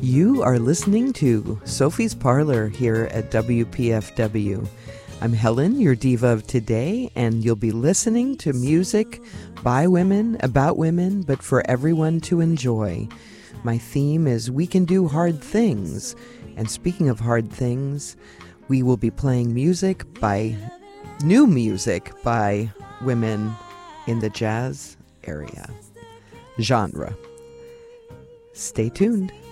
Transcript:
You are listening to Sophie's Parlor here at WPFW. I'm Helen, your diva of today, and you'll be listening to music by women, about women, but for everyone to enjoy. My theme is We Can Do Hard Things. And speaking of hard things, we will be playing new music by women in the jazz area genre. Stay tuned.